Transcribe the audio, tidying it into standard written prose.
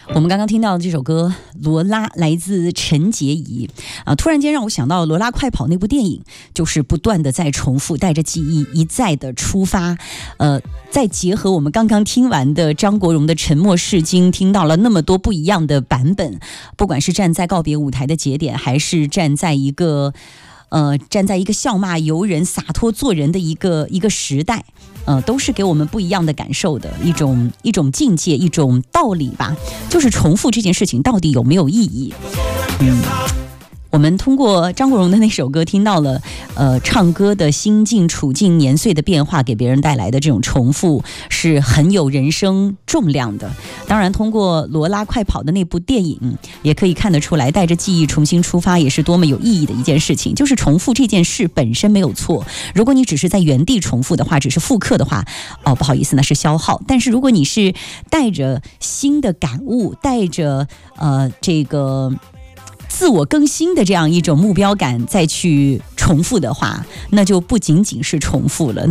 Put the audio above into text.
我们刚刚听到的这首歌《罗拉》来自陈洁仪突然间让我想到《罗拉快跑》那部电影，就是不断的在重复，带着记忆一再的出发。再结合我们刚刚听完的张国荣的《沉默是金》，听到了那么多不一样的版本，不管是站在告别舞台的节点，还是站在一个笑骂由人、洒脱做人的一个时代。都是给我们不一样的感受的一种境界，一种道理吧。就是重复这件事情到底有没有意义？我们通过张国荣的那首歌听到了唱歌的心境、处境、年岁的变化给别人带来的这种重复是很有人生重量的。当然通过罗拉快跑的那部电影也可以看得出来，带着记忆重新出发也是多么有意义的一件事情。就是重复这件事本身没有错，如果你只是在原地重复的话，只是复刻的话，不好意思，那是消耗。但是如果你是带着新的感悟，带着这个自我更新的这样一种目标感再去重复的话，那就不仅仅是重复了。